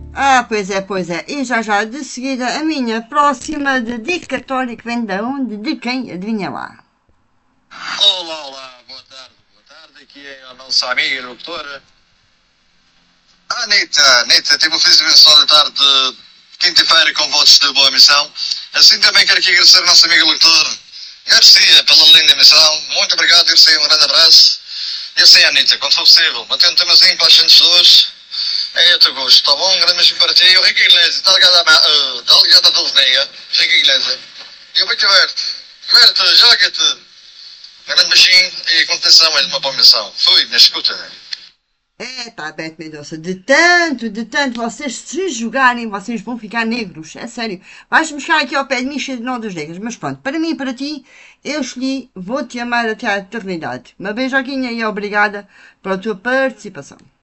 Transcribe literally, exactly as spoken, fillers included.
Ah, pois é, pois é. E já já, de seguida, a minha próxima dedicatória que vem de onde? De quem? Adivinha lá. Olá, olá, boa tarde, boa tarde. Aqui é a nossa amiga e doutora Anitta. Anitta, tive o feliz abençoado da tarde de quinta-feira com votos de boa missão. Assim também quero aqui agradecer ao nosso amigo doutor Garcia pela linda missão. Muito obrigado, Garcia, um grande abraço. E assim, Anitta, quando for possível, mantendo um temazinho para as gente de hoje. É a teu gosto, tá bom? Um grande beijinho para ti. O Rico Iglesias, está ligado à, uh, tá ligado à telefonia. Rico Iglesias. E o Beto Verde. Verde, joga-te. Um grande beijinho e contenção é de uma boa missão. Fui, na escuta. É, pá, Beto Mendonça, de tanto, de tanto vocês se jogarem, vocês vão ficar negros, é sério. Vais-me buscar aqui ao pé de mim cheio de nó dos negros, mas pronto, para mim e para ti, eu escolhi, vou-te amar até à eternidade. Uma beijoquinha e obrigada pela tua participação.